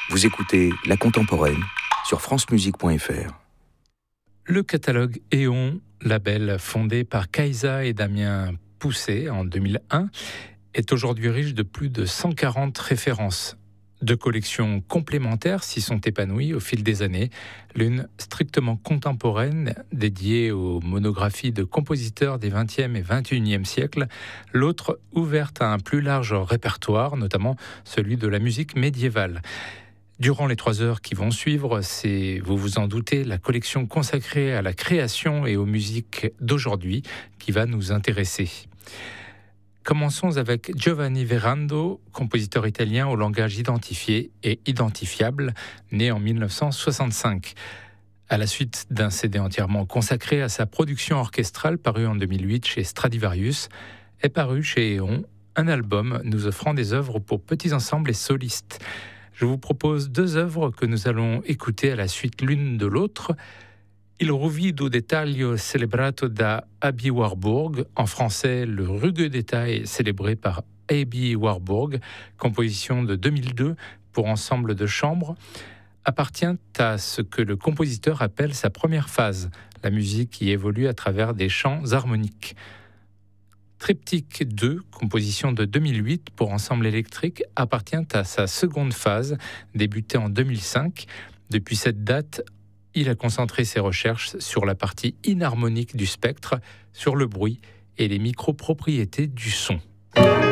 Vous écoutez La Contemporaine sur francemusique.fr. Le catalogue Éon, label fondé par Kaïsa et Damien Pousset en 2001, est aujourd'hui riche de plus de 140 références. Deux collections complémentaires s'y sont épanouies au fil des années, l'une strictement contemporaine, dédiée aux monographies de compositeurs des XXe et XXIe siècles, l'autre ouverte à un plus large répertoire, notamment celui de la musique médiévale. Durant les 3 heures qui vont suivre, c'est, vous vous en doutez, la collection consacrée à la création et aux musiques d'aujourd'hui qui va nous intéresser. Commençons avec Giovanni Verando, compositeur italien au langage identifié et identifiable, né en 1965. À la suite d'un CD entièrement consacré à sa production orchestrale paru en 2008 chez Stradivarius, est paru chez Éon un album nous offrant des œuvres pour petits ensembles et solistes. Je vous propose 2 œuvres que nous allons écouter à la suite l'une de l'autre. Il ruvido dettaglio celebrato da Aby Warburg, en français le rugueux détail célébré par Aby Warburg, composition de 2002 pour ensemble de chambre, appartient à ce que le compositeur appelle sa première phase, la musique qui évolue à travers des chants harmoniques. Triptyque 2, composition de 2008 pour ensemble électrique, appartient à sa seconde phase, débutée en 2005. Depuis cette date, il a concentré ses recherches sur la partie inharmonique du spectre, sur le bruit et les micro-propriétés du son.